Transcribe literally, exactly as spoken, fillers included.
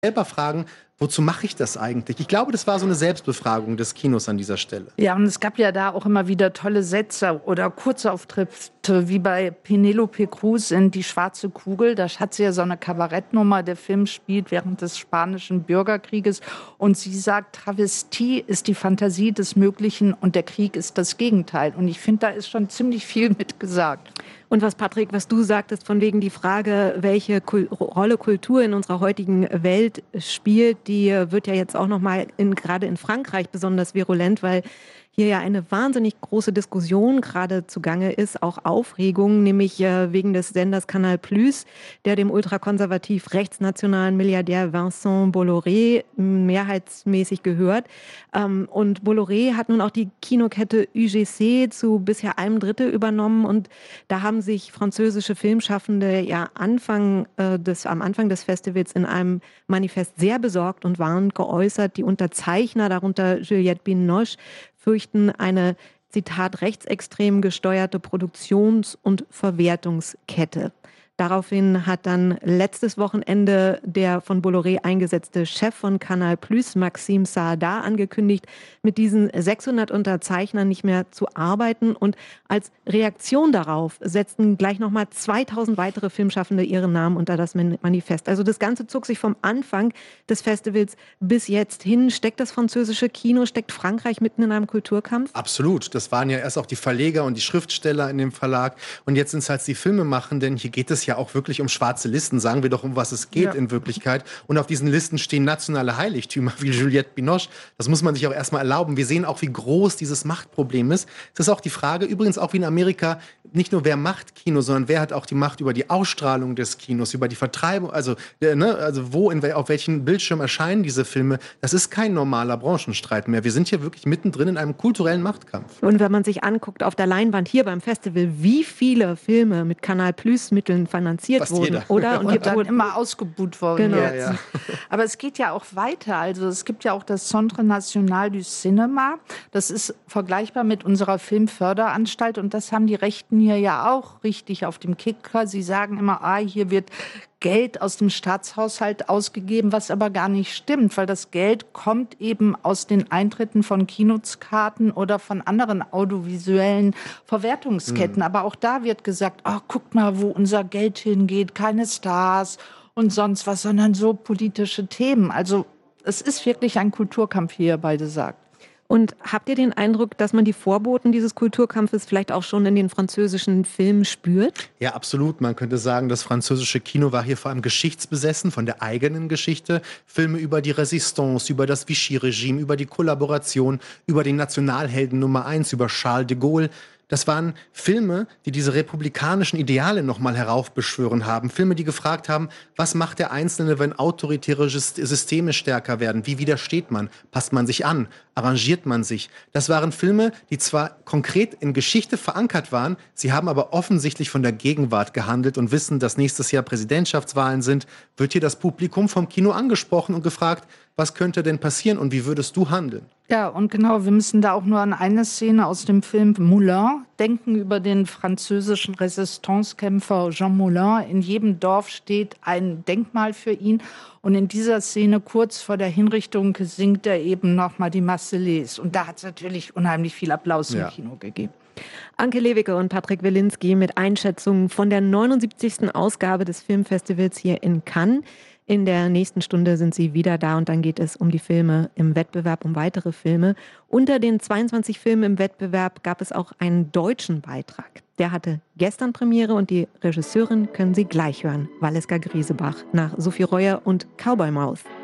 selber fragen, wozu mache ich das eigentlich? Ich glaube, das war so eine Selbstbefragung des Kinos an dieser Stelle. Ja, und es gab ja da auch immer wieder tolle Sätze oder Kurzauftritte, wie bei Penelope Cruz in Die schwarze Kugel. Da hat sie ja so eine Kabarettnummer. Der Film spielt während des Spanischen Bürgerkrieges. Und sie sagt, Travestie ist die Fantasie des Möglichen und der Krieg ist das Gegenteil. Und ich finde, da ist schon ziemlich viel mit gesagt. Und was, Patrick, was du sagtest, von wegen die Frage, welche Kul- Rolle Kultur in unserer heutigen Welt spielt, die wird ja jetzt auch nochmal in, gerade in Frankreich besonders virulent, weil hier ja eine wahnsinnig große Diskussion gerade zugange ist, auch Aufregung, nämlich äh, wegen des Senders Canal Plus, der dem ultrakonservativ rechtsnationalen Milliardär Vincent Bolloré mehrheitsmäßig gehört. Ähm, und Bolloré hat nun auch die Kinokette U G C zu bisher einem Drittel übernommen und da haben sich französische Filmschaffende ja Anfang, äh, des, am Anfang des Festivals in einem Manifest sehr besorgt und warnend geäußert. Die Unterzeichner, darunter Juliette Binoche, fürchten eine, Zitat, rechtsextrem gesteuerte Produktions- und Verwertungskette. Daraufhin hat dann letztes Wochenende der von Bolloré eingesetzte Chef von Canal Plus, Maxime Saada, angekündigt, mit diesen sechshundert Unterzeichnern nicht mehr zu arbeiten. Und als Reaktion darauf setzten gleich nochmal zweitausend weitere Filmschaffende ihren Namen unter das Manifest. Also das Ganze zog sich vom Anfang des Festivals bis jetzt hin. Steckt das französische Kino, steckt Frankreich mitten in einem Kulturkampf? Absolut. Das waren ja erst auch die Verleger und die Schriftsteller in dem Verlag. Und jetzt sind es halt die Filmemachenden. Hier geht es ja auch wirklich um schwarze Listen. Sagen wir doch, um was es geht ja. in Wirklichkeit. Und auf diesen Listen stehen nationale Heiligtümer wie Juliette Binoche. Das muss man sich auch erstmal erlauben. Wir sehen auch, wie groß dieses Machtproblem ist. Es ist auch die Frage, übrigens auch wie in Amerika, nicht nur wer macht Kino, sondern wer hat auch die Macht über die Ausstrahlung des Kinos, über die Vertreibung, also, äh, ne, also wo, in, auf welchen Bildschirm erscheinen diese Filme. Das ist kein normaler Branchenstreit mehr. Wir sind hier wirklich mittendrin in einem kulturellen Machtkampf. Und wenn man sich anguckt auf der Leinwand hier beim Festival, wie viele Filme mit Canal Plus Mitteln finanziert Fast wurden, jeder. oder? Und, und die dann wurden immer ausgebuht worden. Genau. Jetzt. Ja, ja. Aber es geht ja auch weiter. Also es gibt ja auch das Centre National du Cinéma. Das ist vergleichbar mit unserer Filmförderanstalt. Und das haben die Rechten hier ja auch richtig auf dem Kicker. Sie sagen immer, ah, hier wird Geld aus dem Staatshaushalt ausgegeben, was aber gar nicht stimmt, weil das Geld kommt eben aus den Eintritten von Kinokarten oder von anderen audiovisuellen Verwertungsketten. Mhm. Aber auch da wird gesagt, oh, guckt mal, wo unser Geld hingeht, keine Stars und sonst was, sondern so politische Themen. Also es ist wirklich ein Kulturkampf, wie ihr beide sagt. Und habt ihr den Eindruck, dass man die Vorboten dieses Kulturkampfes vielleicht auch schon in den französischen Filmen spürt? Ja, absolut. Man könnte sagen, das französische Kino war hier vor allem geschichtsbesessen von der eigenen Geschichte. Filme über die Resistance, über das Vichy-Regime, über die Kollaboration, über den Nationalhelden Nummer eins, über Charles de Gaulle. Das waren Filme, die diese republikanischen Ideale nochmal heraufbeschwören haben. Filme, die gefragt haben, was macht der Einzelne, wenn autoritäre Systeme stärker werden? Wie widersteht man? Passt man sich an? Arrangiert man sich? Das waren Filme, die zwar konkret in Geschichte verankert waren, sie haben aber offensichtlich von der Gegenwart gehandelt und wissen, dass nächstes Jahr Präsidentschaftswahlen sind. Wird hier das Publikum vom Kino angesprochen und gefragt, was könnte denn passieren und wie würdest du handeln? Ja, und genau, wir müssen da auch nur an eine Szene aus dem Film Moulin denken, über den französischen Resistancekämpfer Jean Moulin. In jedem Dorf steht ein Denkmal für ihn. Und in dieser Szene, kurz vor der Hinrichtung, singt er eben nochmal die Marseillaise. Und da hat es natürlich unheimlich viel Applaus ja. im Kino gegeben. Anke Lewicke und Patrick Wilinski mit Einschätzungen von der neunundsiebzigsten Ausgabe des Filmfestivals hier in Cannes. In der nächsten Stunde sind sie wieder da und dann geht es um die Filme im Wettbewerb, um weitere Filme. Unter den zweiundzwanzig Filmen im Wettbewerb gab es auch einen deutschen Beitrag. Der hatte gestern Premiere und die Regisseurin können Sie gleich hören. Valeska Griesebach nach Sophie Reuer und Cowboy Mouth.